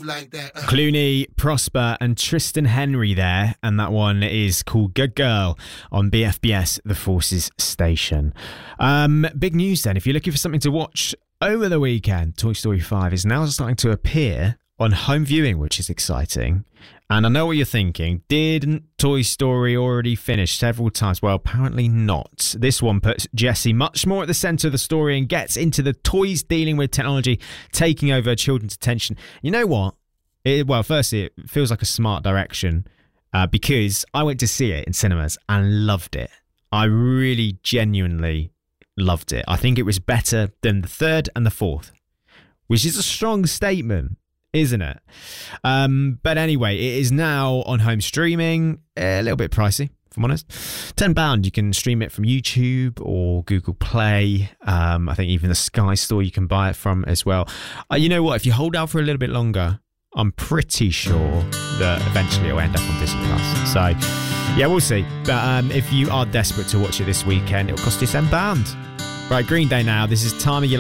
move like that. Clooney, Prosper and Tristan Henry there, and that one is called Good Girl on BFBS The Forces Station. Big news then, if you're looking for something to watch over the weekend, Toy Story 5 is now starting to appear on home viewing, which is exciting. And I know what you're thinking. Didn't Toy Story already finish several times? Well, apparently not. This one puts Jessie much more at the centre of the story and gets into the toys dealing with technology, taking over children's attention. You know what? Firstly, it feels like a smart direction because I went to see it in cinemas and loved it. I really genuinely loved it. I think it was better than the third and the fourth, which is a strong statement, isn't it? But anyway, it is now on home streaming. A little bit pricey, if I'm honest. £10. You can stream it from YouTube or Google Play. I think even the Sky Store you can buy it from as well. You know what? If you hold out for a little bit longer, I'm pretty sure that eventually it'll end up on Disney Plus. So, yeah, we'll see. But if you are desperate to watch it this weekend, it'll cost you £10. Right, Green Day now. This is Time of Your